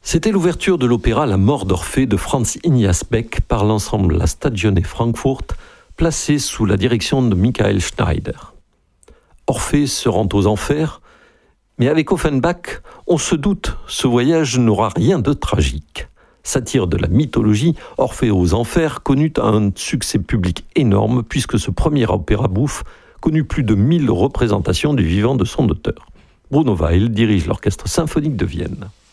C'était l'ouverture de l'opéra La mort d'Orphée de Franz Ignaz Beck par l'ensemble La Stagione Frankfurt, placé sous la direction de Michael Schneider. Orphée se rend aux enfers, mais avec Offenbach, on se doute, ce voyage n'aura rien de tragique. Satire de la mythologie, Orphée aux enfers connut un succès public énorme puisque ce premier opéra bouffe connut plus de 1000 représentations du vivant de son auteur. Bruno Weil dirige l'Orchestre symphonique de Vienne.